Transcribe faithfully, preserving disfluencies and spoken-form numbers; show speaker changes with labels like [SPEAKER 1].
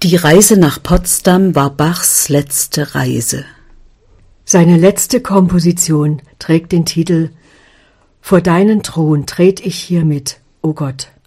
[SPEAKER 1] Die Reise nach Potsdam war Bachs letzte Reise.
[SPEAKER 2] Seine letzte Komposition trägt den Titel »Vor deinen Thron tret ich hiermit, o Gott«.